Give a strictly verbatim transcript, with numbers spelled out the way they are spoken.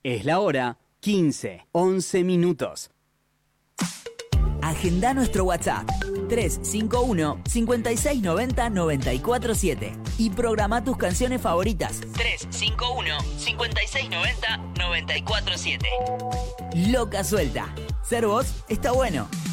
Es la hora quince, once minutos. Agenda nuestro WhatsApp tres cinco uno, cinco seis nueve cero, nueve cuatro siete y programa tus canciones favoritas tres cinco uno, cinco seis nueve cero, nueve cuatro siete. Loca Suelta. Ser vos está bueno.